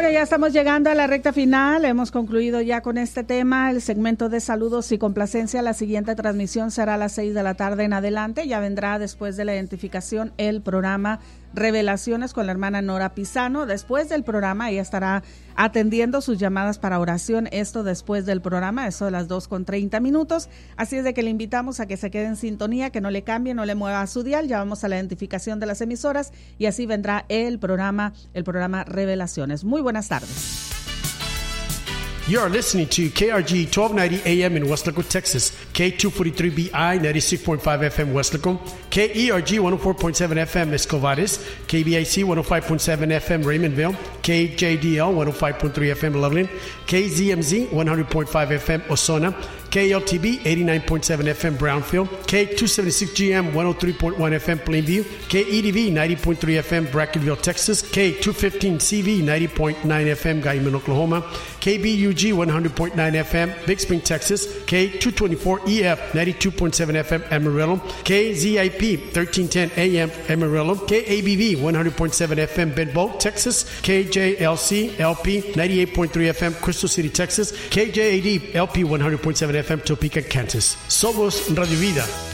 Bueno, ya estamos llegando a la recta final. Hemos concluido ya con este tema, el segmento de saludos y complacencia. La siguiente transmisión será a las 6 de la tarde en adelante. Ya vendrá después de la identificación el programa Revelaciones con la hermana Nora Pisano. Después del programa ella estará atendiendo sus llamadas para oración, esto después del programa, eso de las 2:30. Así es de que le invitamos a que se quede en sintonía, que no le cambie, no le mueva a su dial. Ya vamos a la identificación de las emisoras y así vendrá el programa Revelaciones. Muy buenas tardes. You are listening to KRG 1290 AM in Weslaco, Texas, K243BI 96.5 FM Weslaco, KERG 104.7 FM Escovares, KBIC 105.7 FM Raymondville, KJDL 105.3 FM Loveland, KZMZ 100.5 FM Osona, KLTB 89.7 FM Brownfield, K276GM 103.1 FM Plainview, KEDV 90.3 FM Brackenville, Texas, K215CV 90.9 FM Guyman, Oklahoma, KBUG 100.9 FM Big Spring, Texas, K224EF 92.7 FM Amarillo, KZIP 1310 AM Amarillo, KABV 100.7 FM Benbow, Texas, KJLC LP 98.3 FM Crystal City, Texas, KJAD LP 100.7 FM Topeka, Kansas. Somos Radio Vida.